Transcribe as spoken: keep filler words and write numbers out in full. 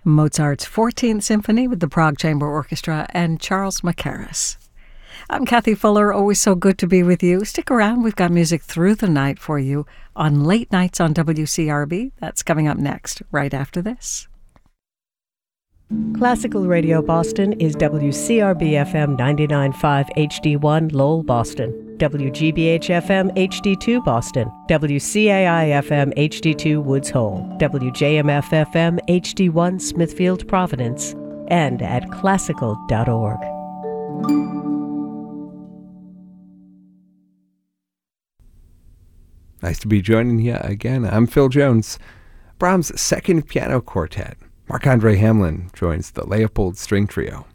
Mozart's fourteenth Symphony with the Prague Chamber Orchestra and Charles Mackerras. I'm Kathy Fuller, always so good to be with you. Stick around, we've got music through the night for you on Late Nights on W C R B. That's coming up next, right after this. Classical Radio Boston is W C R B F M ninety-nine point five H D one Lowell, Boston, W G B H F M H D two Boston, W C A I F M H D two Woods Hole, W J M F F M H D one Smithfield, Providence, and at classical dot org. Nice to be joining you again. I'm Phil Jones. Brahms' Second Piano Quartet. Marc-Andre Hamelin joins the Leopold String Trio.